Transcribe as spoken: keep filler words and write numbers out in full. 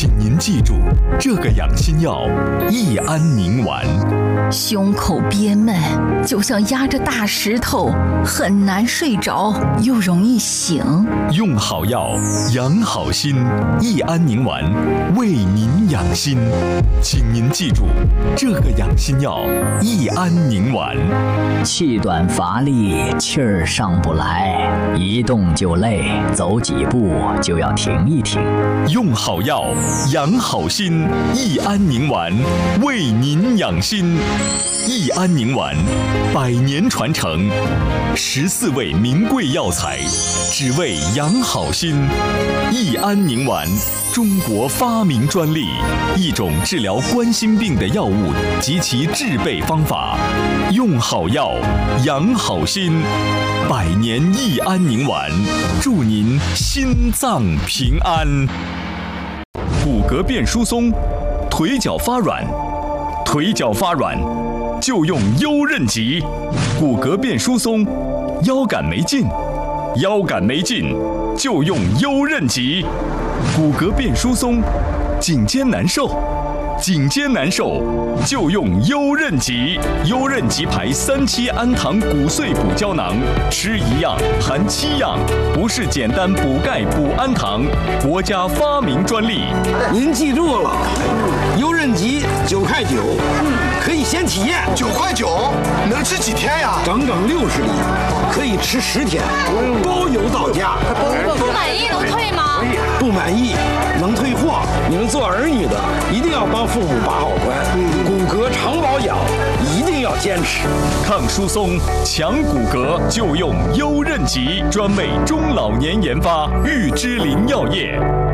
请您记住这个养心药益安宁丸。 胸口憋闷，就像压着大石头，很难睡着，又容易醒。 用好药，养好心，益安宁丸为您养心。请您记住这个养心药益安宁丸。 气短乏力，气儿上不来，一动就累，走几步就要停一停。 用好药，养好心，益安宁丸为您养心。益安宁丸，百年传承，十四味名贵药材，只为养好心。益安宁丸，中国发明专利，一种治疗冠心病的药物及其制备方法。用好药，养好心，百年益安宁丸，祝您心脏平安。骨骼变疏松，腿脚发软，腿脚发软就用优韧极。骨骼变疏松，腰杆没劲，腰杆没劲就用优韧极。骨骼变疏松，颈肩难受，颈肩难受就用优韧极。优韧极牌三七氨糖骨碎补胶囊，吃一样含七样，不是简单补钙补氨糖，国家发明专利。 您记住了，优韧极九块九，可以先体验。 九块九能吃几天呀？ 整整六十粒，可以吃十天，包邮到家。 不满意能退吗？ 不满意能退货。你们做儿女的一定要帮父母把好关，骨骼常保养一定要坚持。 抗疏松、强骨骼就用优韧极，专为中老年研发，玉芝林药业。